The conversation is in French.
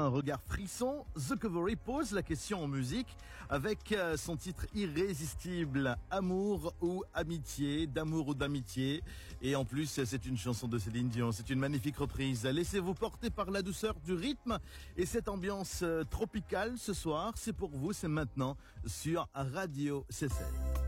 un regard frisson, The Covery pose la question en musique avec son titre irrésistible, Amour ou Amitié, d'amour ou d'amitié. Et en plus, c'est une chanson de Céline Dion, c'est une magnifique reprise. Laissez-vous porter par la douceur du rythme et cette ambiance tropicale ce soir. C'est pour vous, c'est maintenant sur Radio CCL.